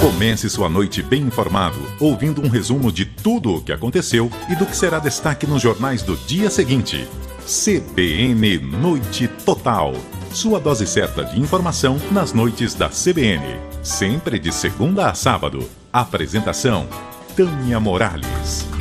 Comece sua noite bem informado, ouvindo um resumo de tudo o que aconteceu e do que será destaque nos jornais do dia seguinte. CBN Noite Total. Sua dose certa de informação nas noites da CBN. Sempre de segunda a sábado. Apresentação: Tânia Morales.